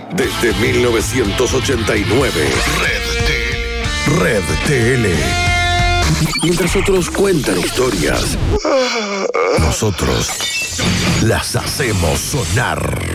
Desde 1989. Red TL. Mientras otros cuentan historias, nosotros las hacemos sonar.